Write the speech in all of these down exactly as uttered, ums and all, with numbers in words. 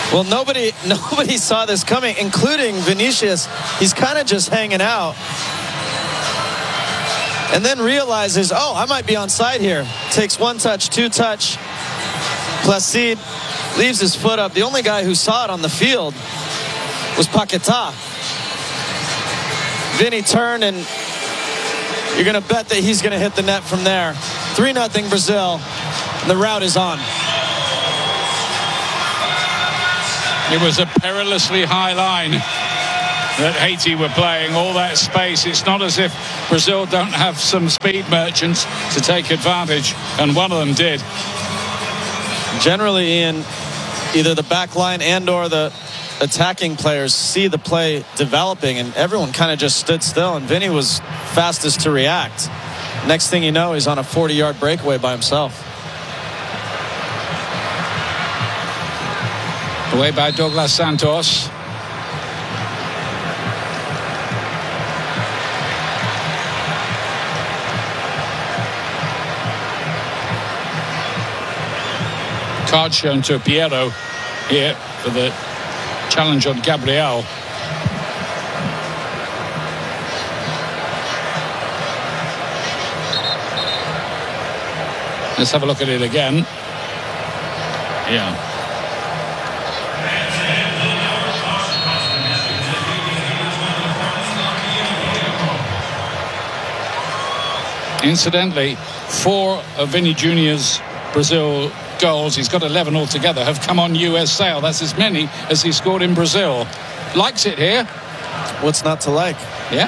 Well, nobody, nobody saw this coming, including Vinicius. He's kind of just hanging out. And then realizes, oh, I might be onside here. Takes one touch, two touch. Placide leaves his foot up. The only guy who saw it on the field was Paquetá. Vinny turned, and you're going to bet that he's going to hit the net from there. three nothing Brazil. And the route is on. It was a perilously high line that Haiti were playing, all that space. It's not as if Brazil don't have some speed merchants to take advantage, and one of them did. Generally, Ian, either the back line and or the attacking players see the play developing, and everyone kind of just stood still, and Vinny was fastest to react. Next thing you know, he's on a forty-yard breakaway by himself. Away by Douglas Santos. Card shown to Piero here for the challenge on Gabriel. Let's have a look at it again. Yeah. Incidentally, four of Vinny Junior's Brazil goals, he's got eleven altogether, have come on U S soil. That's as many as he scored in Brazil. Likes it here. What's not to like? Yeah.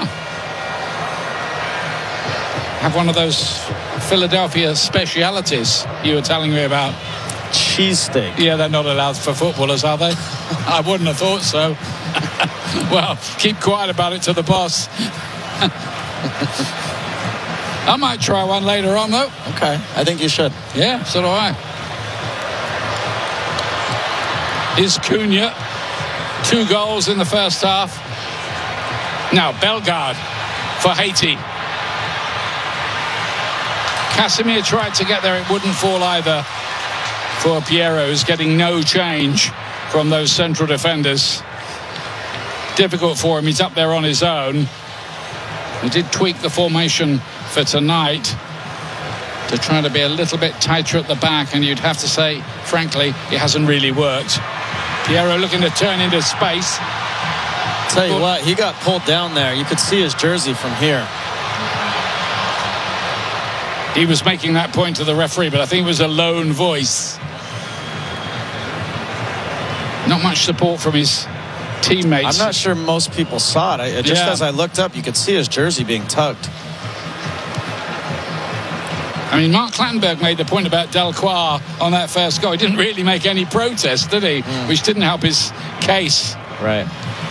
Have one of those Philadelphia specialities you were telling me about. Cheesesteak. Yeah, they're not allowed for footballers, are they? I wouldn't have thought so. Well, keep quiet about it to the boss. I might try one later on, though. Okay, I think you should. Yeah, so do I. Is Cunha. Two goals in the first half. Now, Bellegarde for Haiti. Casemiro tried to get there. It wouldn't fall either for Piero, who's getting no change from those central defenders. Difficult for him. He's up there on his own. He did tweak the formation for tonight to try to be a little bit tighter at the back, and you'd have to say, frankly, it hasn't really worked. Piero looking to turn into space. Tell you what, he got pulled down there. You could see his jersey from here. He was making that point to the referee, but I think it was a lone voice. Not much support from his teammates. I'm not sure most people saw it. I, just yeah. as I looked up, you could see his jersey being tugged. I mean, Mark Clattenburg made the point about Delcroix on that first goal. He didn't really make any protest, did he? Mm. Which didn't help his case. Right.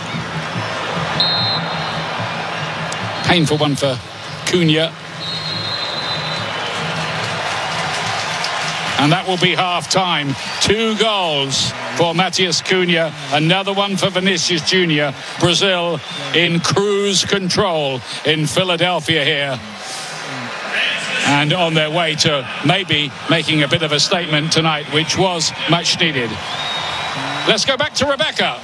Painful one for Cunha. And that will be half-time. Two goals for Matias Cunha. Another one for Vinicius Junior Brazil in cruise control in Philadelphia here. And on their way to maybe making a bit of a statement tonight, which was much needed. Let's go back to Rebecca.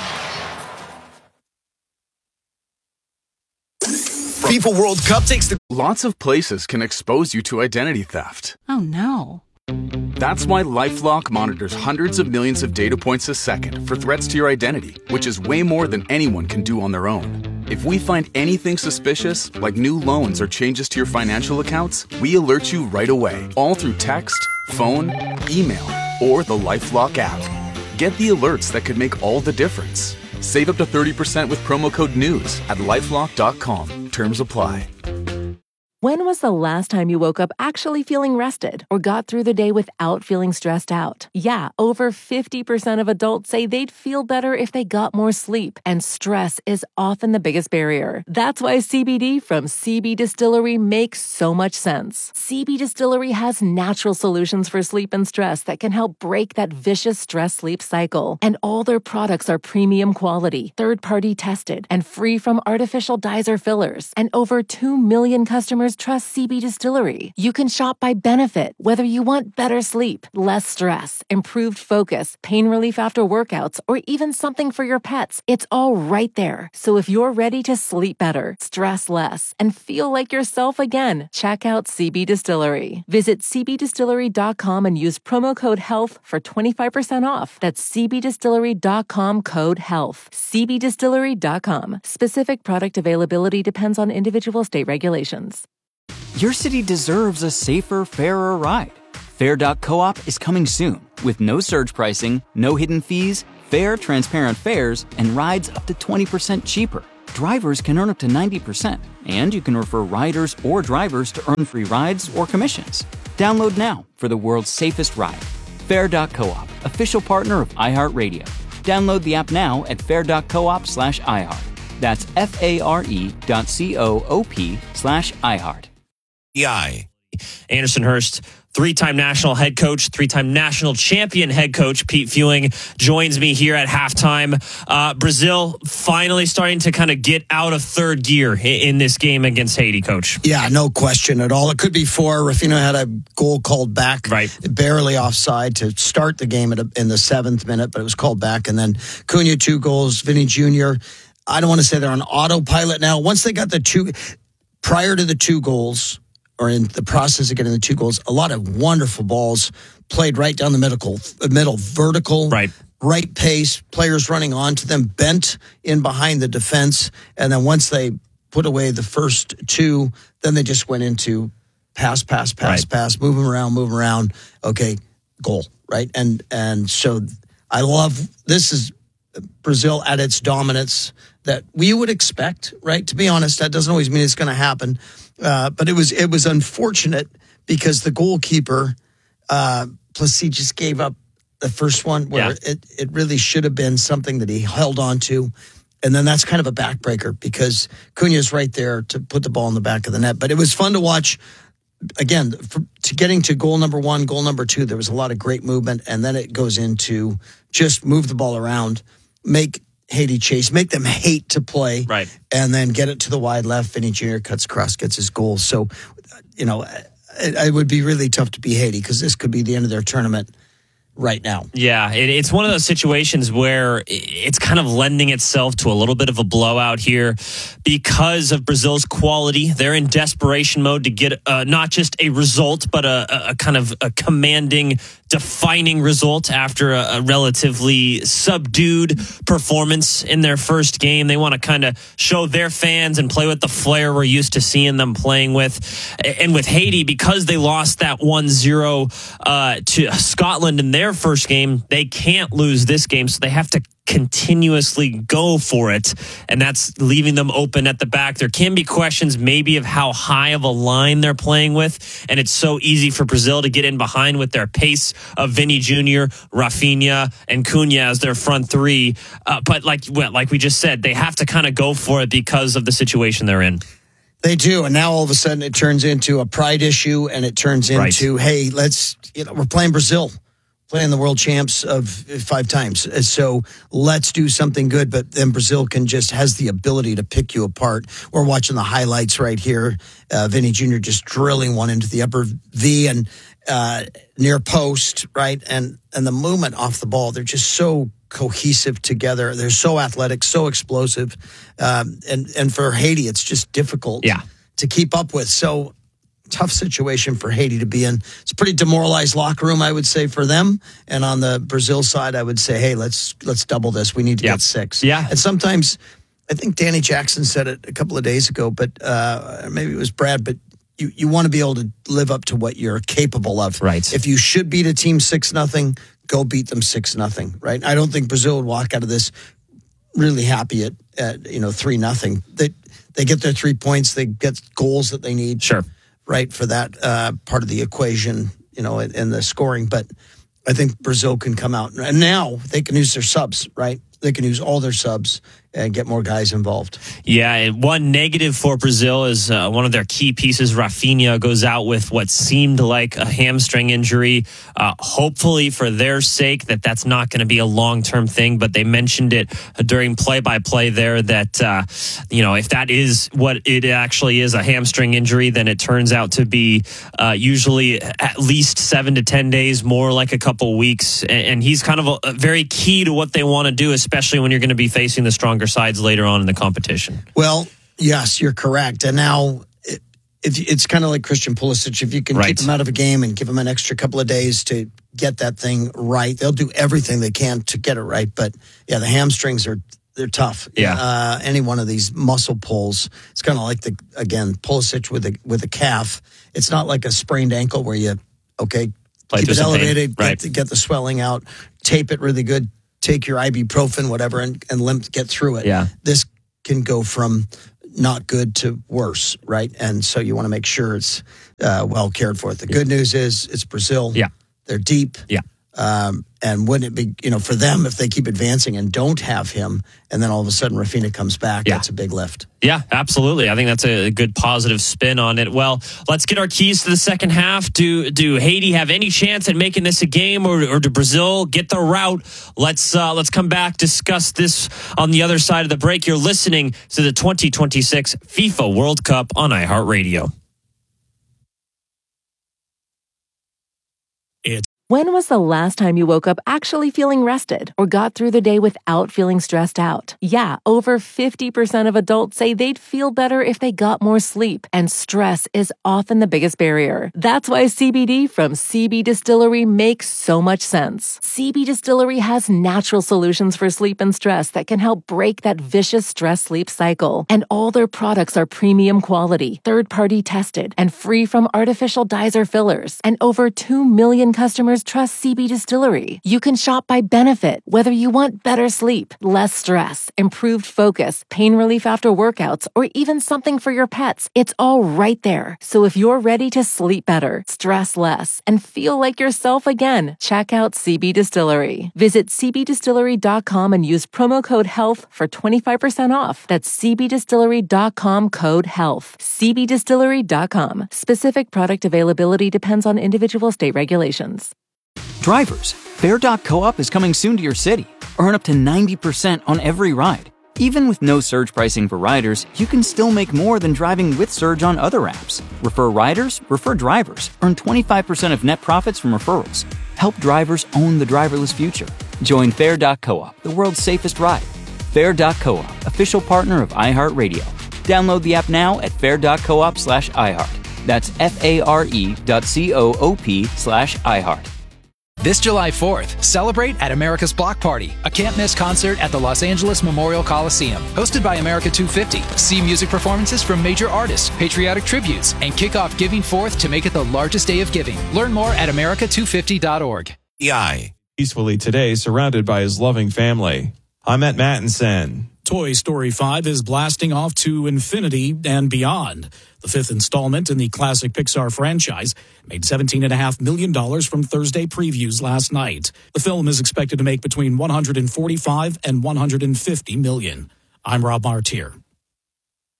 FIFA World Cup takes the... Lots of places can expose you to identity theft. Oh, no. That's why LifeLock monitors hundreds of millions of data points a second for threats to your identity, which is way more than anyone can do on their own. If we find anything suspicious, like new loans or changes to your financial accounts, we alert you right away, all through text, phone, email, or the LifeLock app. Get the alerts that could make all the difference. Save up to thirty percent with promo code NEWS at lifelock dot com. Terms apply. When was the last time you woke up actually feeling rested or got through the day without feeling stressed out? Yeah, over fifty percent of adults say they'd feel better if they got more sleep, and stress is often the biggest barrier. That's why C B D from C B Distillery makes so much sense. C B Distillery has natural solutions for sleep and stress that can help break that vicious stress-sleep cycle. And all their products are premium quality, third-party tested, and free from artificial dyes or fillers. And over two million customers customers trust C B Distillery. You can shop by benefit, whether you want better sleep, less stress, improved focus, pain relief after workouts, or even something for your pets. It's all right there. So if you're ready to sleep better, stress less, and feel like yourself again, check out C B Distillery. Visit c b distillery dot com and use promo code HEALTH for twenty-five percent off. That's c b distillery dot com code HEALTH. c b distillery dot com. Specific product availability depends on individual state regulations. Your city deserves a safer, fairer ride. Fair dot coop is coming soon with no surge pricing, no hidden fees, fair, transparent fares, and rides up to twenty percent cheaper. Drivers can earn up to ninety percent, and you can refer riders or drivers to earn free rides or commissions. Download now for the world's safest ride. Fair dot coop, official partner of iHeartRadio. Download the app now at fair dot coop slash iHeart. That's F-A-R-E dot C-O-O-P slash iHeart. I. Anderson Hurst, three-time national head coach, three-time national champion head coach Pete Fewing joins me here at halftime. Uh, Brazil finally starting to kind of get out of third gear in, in this game against Haiti, Coach. Yeah, no question at all. It could be four. Rafinha had a goal called back, right, barely offside to start the game at a, in the seventh minute, but it was called back. And then Cunha, two goals, Vinny Junior I don't want to say they're on autopilot now. Once they got the two, prior to the two goals, or in the process of getting the two goals, a lot of wonderful balls played right down the middle, middle vertical, right, right pace, players running onto them, bent in behind the defense. And then once they put away the first two, then they just went into pass, pass, pass, right. pass, move them around, move them around. Okay, goal, right? And and so I love, this is Brazil at its dominance that we would expect, right? To be honest, that doesn't always mean it's going to happen. Uh, but it was it was unfortunate because the goalkeeper, uh, Plessis, just gave up the first one where yeah. it, it really should have been something that he held on to. And then that's kind of a backbreaker because Cunha's right there to put the ball in the back of the net. But it was fun to watch. Again, for, to getting to goal number one, goal number two, there was a lot of great movement. And then it goes into just move the ball around, make Haiti chase, make them hate to play, right, and then get it to the wide left. Vinny Junior cuts across, gets his goal. So, you know, it, it would be really tough to be Haiti because this could be the end of their tournament right now. Yeah, it, it's one of those situations where it's kind of lending itself to a little bit of a blowout here because of Brazil's quality. They're in desperation mode to get uh, not just a result, but a, a kind of a commanding, defining result after a, a relatively subdued performance in their first game. They want to kind of show their fans and play with the flair we're used to seeing them playing with. And with Haiti, because they lost that one zero uh, to Scotland in their first game, they can't lose this game, so they have to continuously go for it, and that's leaving them open at the back. There can be questions maybe of how high of a line they're playing with, and it's so easy for Brazil to get in behind with their pace of Vinny Junior, Rafinha, and Cunha as their front three. Uh, but like well, like we just said, they have to kind of go for it because of the situation they're in. They do, and now all of a sudden it turns into a pride issue, and it turns into, right. hey, let's, you know, we're playing Brazil. Playing the world champs of five times. So let's do something good. But then Brazil can just has the ability to pick you apart. We're watching the highlights right here. Uh, Vinny Junior just drilling one into the upper V and uh, near post, right? And and the movement off the ball, they're just so cohesive together. They're so athletic, so explosive. Um, and, and for Haiti, it's just difficult yeah. to keep up with. So tough situation for Haiti to be in. It's a pretty demoralized locker room, I would say, for them. And on the Brazil side, I would say, hey, let's let's double this. We need to yep. get six. Yeah. And sometimes, I think Danny Jackson said it a couple of days ago, but uh, maybe it was Brad, but you, you want to be able to live up to what you're capable of. Right. If you should beat a team six nothing, go beat them six nothing, right? I don't think Brazil would walk out of this really happy at, at you know, three nothing. They, they get their three points. They get goals that they need. Sure. Right, for that uh, part of the equation, you know, in, in the scoring. But I think Brazil can come out. And now they can use their subs, right? They can use all their subs and get more guys involved. Yeah, and one negative for Brazil is uh, one of their key pieces, Rafinha, goes out with what seemed like a hamstring injury. Uh, hopefully for their sake that that's not going to be a long-term thing, but they mentioned it during play-by-play there that, uh, you know, if that is what it actually is, a hamstring injury, then it turns out to be uh, usually at least seven to ten days, more like a couple weeks. And, and he's kind of a, a very key to what they want to do, especially when you're going to be facing the stronger sides later on in the competition. Well, yes, you're correct. And now it, if it's kind of like Christian Pulisic. If you can right. keep him out of a game and give him an extra couple of days to get that thing right, they'll do everything they can to get it right. But yeah, the hamstrings are they're tough. Yeah, uh, any one of these muscle pulls, it's kind of like the again Pulisic with a with a calf. It's not like a sprained ankle where you okay Play keep it elevated, right. get, get the swelling out, tape it really good. Take your ibuprofen, whatever, and, and limp, get through it. Yeah. This can go from not good to worse, right? And so you want to make sure it's uh, well cared for. The yeah. good news is it's Brazil. Yeah. They're deep. Yeah. Um, and wouldn't it be, you know, for them, if they keep advancing and don't have him, and then all of a sudden Rafinha comes back, yeah. that's a big lift. Yeah, absolutely. I think that's a good positive spin on it. Well, let's get our keys to the second half. Do do Haiti have any chance at making this a game, or, or do Brazil get the route? Let's uh, let's come back, discuss this on the other side of the break. You're listening to the twenty twenty-six FIFA World Cup on iHeartRadio. When was the last time you woke up actually feeling rested or got through the day without feeling stressed out? Yeah, over fifty percent of adults say they'd feel better if they got more sleep, and stress is often the biggest barrier. That's why C B D from C B Distillery makes so much sense. C B Distillery has natural solutions for sleep and stress that can help break that vicious stress-sleep cycle. And all their products are premium quality, third-party tested, and free from artificial dyes or fillers. And over two million customers trust C B Distillery. You can shop by benefit, whether you want better sleep, less stress, improved focus, pain relief after workouts, or even something for your pets. It's all right there. So if you're ready to sleep better, stress less, and feel like yourself again, check out C B Distillery. Visit c b distillery dot com and use promo code HEALTH for twenty-five percent off. That's c b distillery dot com code HEALTH. c b distillery dot com. Specific product availability depends on individual state regulations. Drivers, Fair dot co-op is coming soon to your city. Earn up to ninety percent on every ride. Even with no surge pricing for riders, you can still make more than driving with surge on other apps. Refer riders, refer drivers. Earn twenty-five percent of net profits from referrals. Help drivers own the driverless future. Join Fair dot co-op, the world's safest ride. Fair dot co-op, official partner of iHeartRadio. Download the app now at fair dot coop slash iHeart. That's F-A-R-E dot C-O-O-P slash iHeart. This July fourth, celebrate at America's Block Party, a can't-miss concert at the Los Angeles Memorial Coliseum. Hosted by America two fifty, see music performances from major artists, patriotic tributes, and kick off Giving Forth to make it the largest day of giving. Learn more at america two fifty dot org. E I Peacefully today, surrounded by his loving family. I'm Matt Mattinson. Toy Story five is blasting off to infinity and beyond. The fifth installment in the classic Pixar franchise made seventeen point five million dollars from Thursday previews last night. The film is expected to make between one hundred forty-five and one hundred fifty million dollars. I'm Rob Martier.